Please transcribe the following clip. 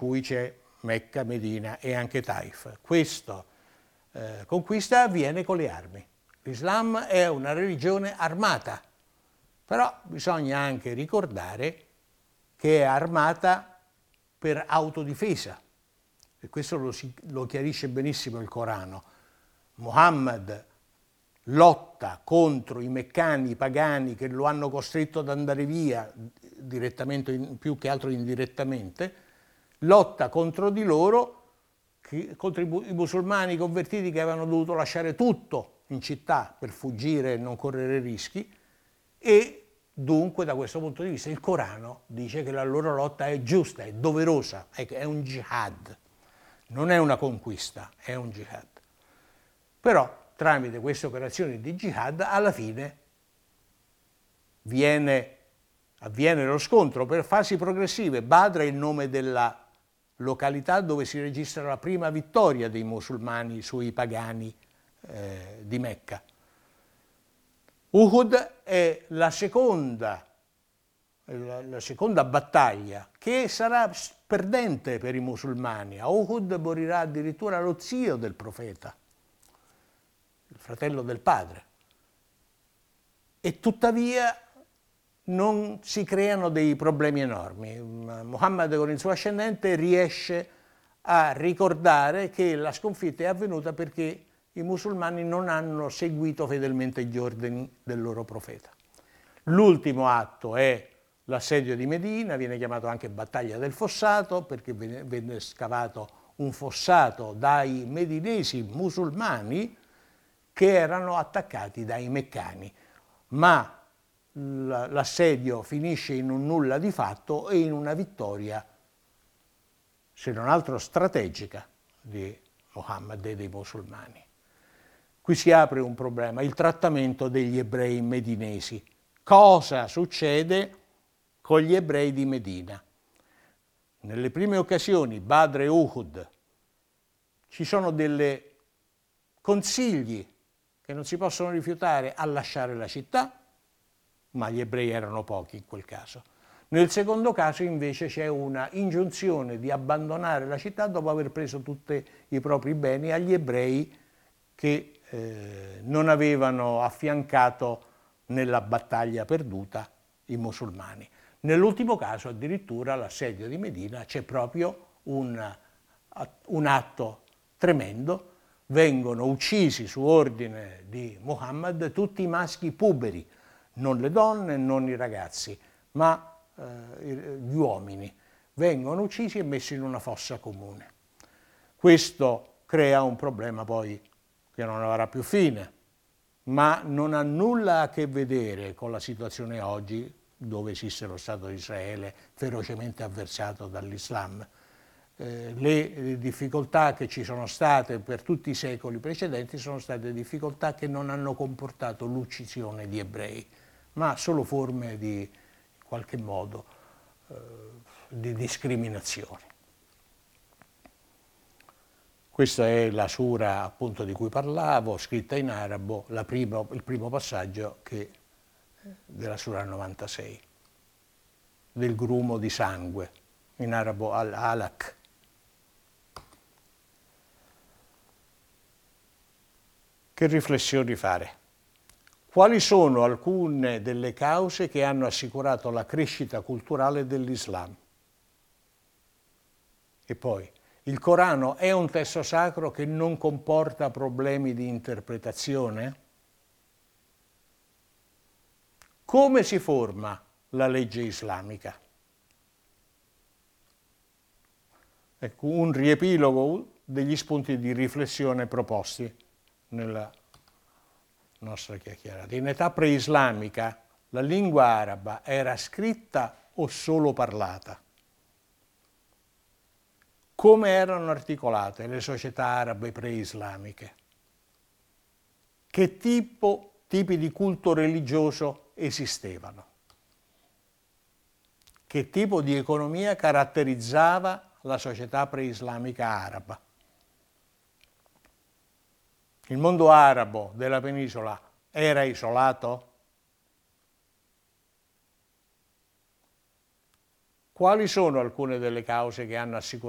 cui c'è Mecca, Medina e anche Taif. Questa conquista avviene con le armi. L'Islam è una religione armata, però bisogna anche ricordare che è armata per autodifesa, e questo lo chiarisce benissimo il Corano. Muhammad lotta contro i meccani pagani che lo hanno costretto ad andare via, direttamente più che altro indirettamente, lotta contro di loro, contro i musulmani convertiti che avevano dovuto lasciare tutto in città per fuggire e non correre rischi, e dunque da questo punto di vista il Corano dice che la loro lotta è giusta, è doverosa, è un jihad, non è una conquista, è un jihad. Però tramite queste operazioni di jihad alla fine avviene lo scontro per fasi progressive. Badr è il nome della località dove si registra la prima vittoria dei musulmani sui pagani di Mecca. Uhud è la seconda battaglia che sarà perdente per i musulmani. A Uhud morirà addirittura lo zio del profeta, il fratello del padre, e tuttavia non si creano dei problemi enormi. Muhammad con il suo ascendente riesce a ricordare che la sconfitta è avvenuta perché i musulmani non hanno seguito fedelmente gli ordini del loro profeta. L'ultimo atto è l'assedio di Medina, viene chiamato anche battaglia del fossato perché venne scavato un fossato dai medinesi musulmani che erano attaccati dai meccani, ma l'assedio finisce in un nulla di fatto e in una vittoria, se non altro strategica, di Muhammad e dei musulmani. Qui si apre un problema, il trattamento degli ebrei medinesi. Cosa succede con gli ebrei di Medina? Nelle prime occasioni, Badr e Uhud, ci sono dei consigli che non si possono rifiutare a lasciare la città, ma gli ebrei erano pochi in quel caso. Nel secondo caso invece c'è una ingiunzione di abbandonare la città dopo aver preso tutti i propri beni agli ebrei che non avevano affiancato nella battaglia perduta i musulmani. Nell'ultimo caso addirittura l'assedio di Medina c'è proprio un atto tremendo. Vengono uccisi su ordine di Muhammad tutti i maschi puberi, non le donne, non i ragazzi, ma gli uomini. Vengono uccisi e messi in una fossa comune. Questo crea un problema poi che non avrà più fine, ma non ha nulla a che vedere con la situazione oggi dove esiste lo Stato di Israele ferocemente avversato dall'Islam. Le difficoltà che ci sono state per tutti i secoli precedenti sono state difficoltà che non hanno comportato l'uccisione di ebrei, ma solo forme in qualche modo di discriminazione. Questa è la sura appunto di cui parlavo, scritta in arabo, il primo passaggio della sura 96, del grumo di sangue, in arabo al-alaq. Che riflessioni fare? Quali sono alcune delle cause che hanno assicurato la crescita culturale dell'Islam? E poi, il Corano è un testo sacro che non comporta problemi di interpretazione? Come si forma la legge islamica? Ecco, un riepilogo degli spunti di riflessione proposti nella nostra chiacchierata. In età preislamica la lingua araba era scritta o solo parlata? Come erano articolate le società arabe preislamiche? Che tipi di culto religioso esistevano? Che tipo di economia caratterizzava la società preislamica araba? Il mondo arabo della penisola era isolato? Quali sono alcune delle cause che hanno assicurato